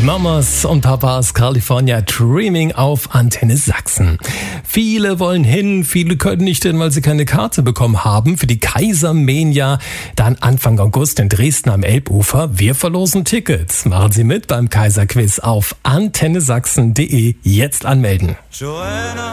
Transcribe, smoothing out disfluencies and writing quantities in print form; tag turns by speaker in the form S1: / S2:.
S1: Mamas und Papas California Dreaming auf Antenne Sachsen. Viele wollen hin, viele können nicht hin, weil sie keine Karte bekommen haben für die Kaisermania dann Anfang August in Dresden am Elbufer. Wir verlosen Tickets. Machen Sie mit beim Kaiserquiz auf antennesachsen.de. Jetzt anmelden.